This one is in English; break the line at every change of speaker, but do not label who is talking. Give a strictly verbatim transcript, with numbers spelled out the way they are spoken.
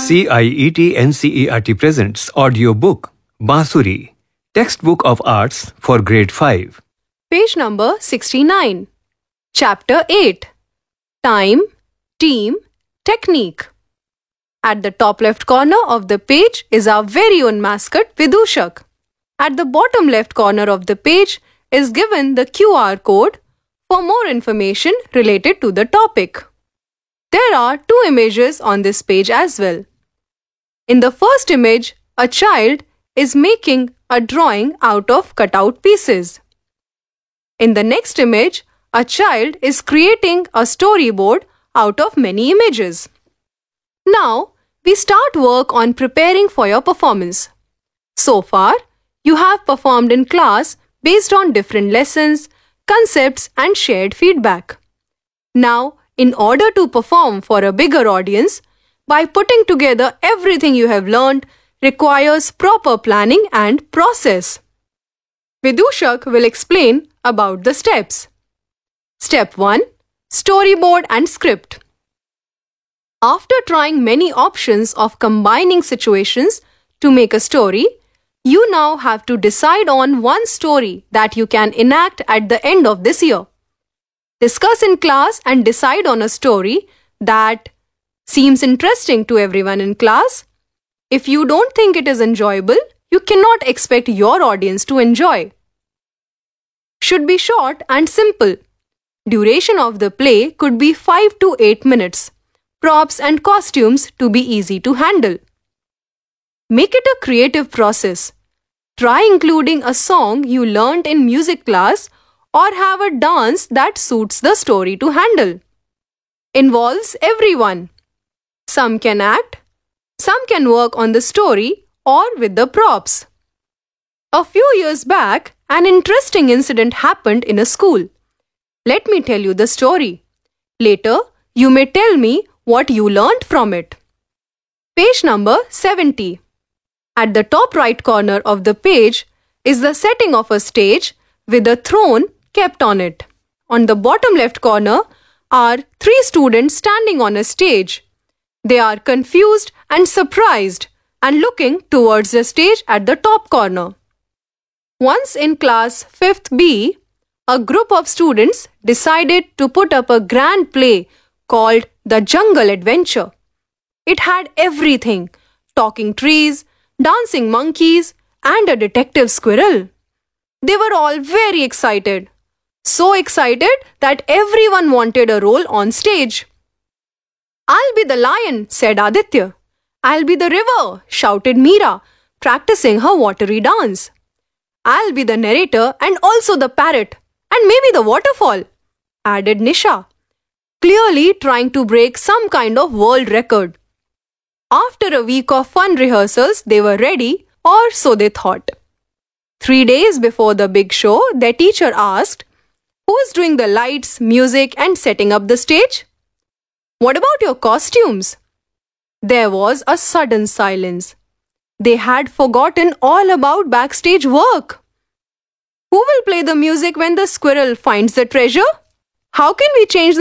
C I E T N C E R T presents audiobook Bansuri, textbook of arts for grade five.
Page number sixty-nine. Chapter eight. Time, Team, Technique. At the top left corner of the page is our very own mascot Vidushak. At the bottom left corner of the page is given the Q R code for more information related to the topic. There are two images on this page as well. In the first image, a child is making a drawing out of cutout pieces. In the next image, a child is creating a storyboard out of many images. Now, we start work on preparing for your performance. So far, you have performed in class based on different lessons, concepts, and shared feedback. Now, in order to perform for a bigger audience, by putting together everything you have learned requires proper planning and process. Vidushak will explain about the steps. Step one. Storyboard and script. After trying many options of combining situations to make a story, you now have to decide on one story that you can enact at the end of this year. Discuss in class and decide on a story that seems interesting to everyone in class. If you don't think it is enjoyable, you cannot expect your audience to enjoy. Should be short and simple. Duration of the play could be five to eight minutes. Props and costumes to be easy to handle. Make it a creative process. Try including a song you learned in music class or have a dance that suits the story to handle. Involves everyone. Some can act, some can work on the story or with the props. A few years back, an interesting incident happened in a school. Let me tell you the story. Later, you may tell me what you learned from it. Page number seventy. At the top right corner of the page is the setting of a stage with a throne kept on it. On the bottom left corner are three students standing on a stage. They are confused and surprised and looking towards the stage at the top corner. Once in class fifth B, a group of students decided to put up a grand play called The Jungle Adventure. It had everything: talking trees, dancing monkeys, and a detective squirrel. They were all very excited. So excited that everyone wanted a role on stage. "I'll be the lion," said Aditya. "I'll be the river," shouted Meera, practicing her watery dance. "I'll be the narrator and also the parrot, and maybe the waterfall," added Nisha, clearly trying to break some kind of world record. After a week of fun rehearsals, they were ready, or so they thought. Three days before the big show, their teacher asked, "Who's doing the lights, music, and setting up the stage? What about your costumes?" There was a sudden silence. They had forgotten all about backstage work. Who will play the music when the squirrel finds the treasure? How can we change the